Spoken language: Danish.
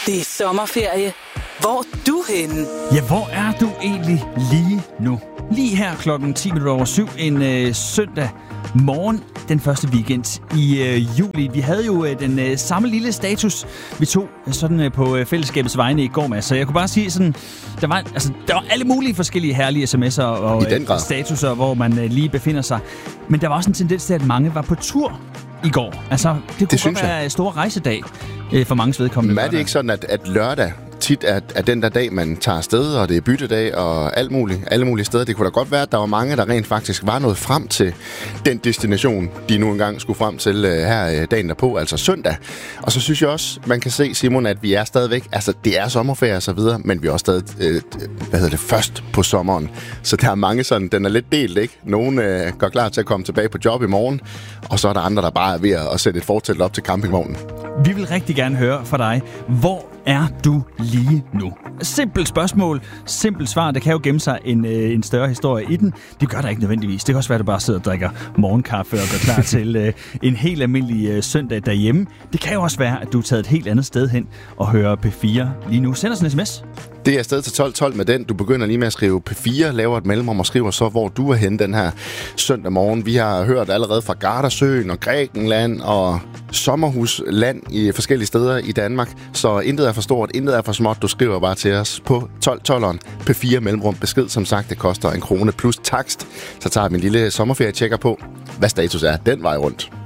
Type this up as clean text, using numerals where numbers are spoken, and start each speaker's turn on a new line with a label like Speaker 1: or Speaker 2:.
Speaker 1: Det er sommerferie. Hvor er du henne?
Speaker 2: Ja, hvor er du egentlig lige nu? Lige her klokken 7:10 en søndag morgen, den første weekend i juli. Vi havde jo den samme lille status, vi tog sådan på fællesskabets vegne i går med. Så jeg kunne bare sige sådan, der var alle mulige forskellige herlige sms'er og statuser, hvor man lige befinder sig. Men der var også en tendens til, at mange var på tur i går. Altså, det kunne godt være en stor rejsedag for mange vedkommende.
Speaker 3: Men er det ikke sådan, at lørdag tit er den der dag, man tager afsted, og det er byttedag og alle mulige steder? Det kunne da godt være, at der var mange, der rent faktisk var nået frem til den destination, de nu engang skulle frem til her dagen derpå, altså søndag. Og så synes jeg også, man kan se, Simon, at vi er stadigvæk, altså det er sommerferie og så videre, men vi er også stadig, først på sommeren. Så der er mange sådan, den er lidt delt, ikke? Nogle går klar til at komme tilbage på job i morgen, og så er der andre, der bare er ved at sætte et fortelt op til campingvognen.
Speaker 2: Vi vil rigtig gerne høre fra dig. Hvor er du lige nu? Simpelt spørgsmål, simpelt svar. Der kan jo gemme sig en større historie i den. Det gør der ikke nødvendigvis. Det kan også være, at du bare sidder og drikker morgenkaffe og går klar til en helt almindelig søndag derhjemme. Det kan jo også være, at du er taget et helt andet sted hen og hører P4 lige nu. Send os en sms.
Speaker 3: Det er afsted til 12 med den. Du begynder lige med at skrive P4, laver et mellemrum og skriver så, hvor du er henne den her søndag morgen. Vi har hørt allerede fra Gardasøen og Grækenland og sommerhusland i forskellige steder i Danmark. Så intet er for stort, intet er for småt. Du skriver bare til os på 12'eren. P4 mellemrum besked, som sagt, det koster 1 krone plus takst. Så tager vi en lille sommerferie-tjekker på, hvad status er den vej rundt.